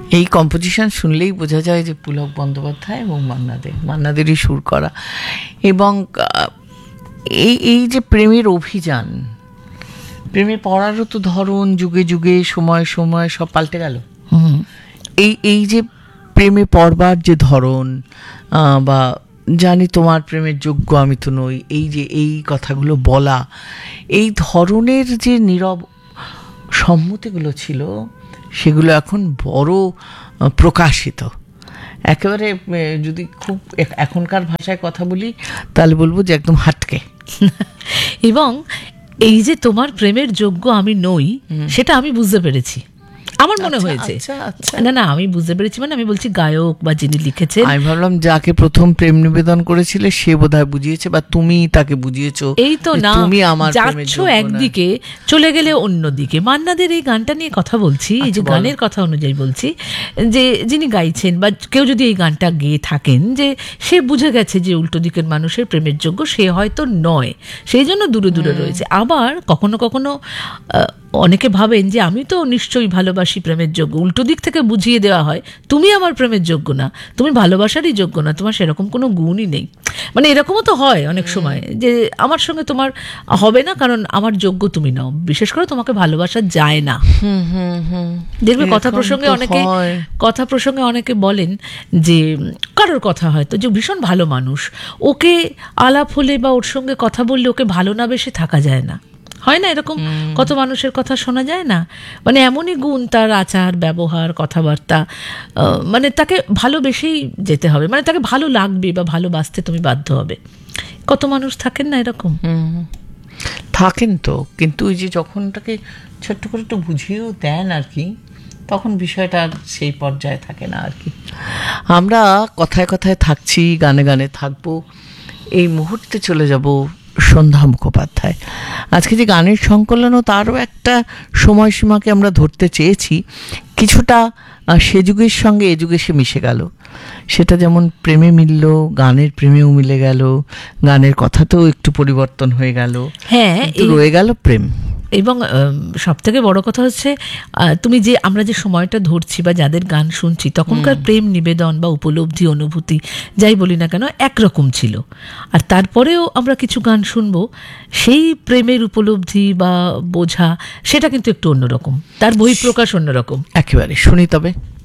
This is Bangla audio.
এই কম্পোজিশন শুনলেই বোঝা যায় যে পুলক বন্দ্যোপাধ্যায় এবং মান্নাদেরই সুর করা। এবং এই যে প্রেমের অভিযান, প্রেমে পড়ারও তো ধরন যুগে যুগে সময় সময় সব পাল্টে গেল। এই যে প্রেমে পড়বার যে ধরন, বা জানি তোমার প্রেমের যোগ্য আমি তো নই, এই যে এই কথাগুলো বলা, এই ধরনের যে নীরব সম্মতিগুলো ছিল, সেগুলো এখন বড় প্রকাশিত। একেবারে যদি খুব এখনকার ভাষায় কথা বলি তাহলে বলবো যে একদম হাটকে। এবং এই যে তোমার প্রেমের যোগ্য আমি নই, সেটা আমি বুঝতে পেরেছি, আমার মনে হয়েছে। না আমি বুঝতে পেরেছি, মানে আমি বলছি গায়ক বা যিনি লিখেছেন। আমি ভাবলাম যাকে প্রথম প্রেম নিবেদন করেছিলে সে বোধহয় বুঝিয়েছে, বা তুমি তাকে বুঝিয়েছো। এই তো না, তুমি আমার যাচ্ছ একদিকে চলে গেলে অন্যদিকে। মান্নাদের এই গানটা নিয়ে কথা বলছি, এই যে গানের কথা অনুযায়ী বলছি, যে যিনি গাইছেন বা কেউ যদি এই গানটা গেয়ে থাকেন, যে সে বুঝে গেছে যে উল্টো দিকের মানুষের প্রেমের যোগ্য সে হয়তো নয়, সেই জন্য দূরে দূরে রয়েছে। আবার কখনো কখনো অনেকে ভাবেন যে আমি তো নিশ্চয়ই ভালোবাসি, প্রেমের যোগ্য। উল্টো দিক থেকে বুঝিয়ে দেওয়া হয় তুমি আমার প্রেমের যোগ্য না, তুমি ভালোবাসারই যোগ্য না, তোমার সেরকম কোনো গুণই নেই। মানে এরকমও তো হয় অনেক সময়, যে আমার সঙ্গে তোমার হবে না কারণ আমার যোগ্য তুমি নাও, বিশেষ করে তোমাকে ভালোবাসা যায় না। দেখবে কথা প্রসঙ্গে অনেকে বলেন যে কারোর কথা হয়তো যে ভীষণ ভালো মানুষ, ওকে আলাপ হলে বা ওর সঙ্গে কথা বললে ওকে ভালো না বেশি থাকা যায় না, হয় না? এরকম কত মানুষের কথা শোনা যায় না? মানে এমনই গুণ তার, আচার ব্যবহার কথাবার্তা, মানে তাকে ভালোবেসেই যেতে হবে, মানে তাকে ভালো লাগবে বা ভালোবাসতে তুমি বাধ্য হবে। কত মানুষ থাকেন না এরকম? থাকেন তো, কিন্তু ওই যে যখন তাকে ছোট্ট করে একটু বুঝিয়েও দেন আর কি, তখন বিষয়টা আর সেই পর্যায়ে থাকে না আর কি। আমরা কথায় কথায় থাকছি, গানে গানে থাকবো। এই মুহূর্তে চলে যাব সন্ধ্যা মুখোপাধ্যায়। আজকে যে গানের সংকলনও তারও একটা সময়সীমাকে আমরা ধরতে চেয়েছি, কিছুটা সে যুগের সঙ্গে এ যুগে সে মিশে গেল। সেটা যেমন প্রেমে মিলল, গানের প্রেমেও মিলে গেল, গানের কথাতেও একটু পরিবর্তন হয়ে গেল, হ্যাঁ, রয়ে গেল প্রেম। এবং সব থেকে বড় কথা হচ্ছে তুমি যে আমরা যে সময়টা ধরছি বা যাদের গান শুনছি, তখনকার প্রেম নিবেদন বা উপলব্ধি অনুভূতি যাই বলি না কেন একরকম ছিল। আর তারপরেও আমরা কিছু গান শুনবো, সেই প্রেমের উপলব্ধি বা বোঝা সেটা কিন্তু একটু অন্যরকম, তার বহিঃপ্রকাশ অন্যরকম। একেবারে শুনি তবে।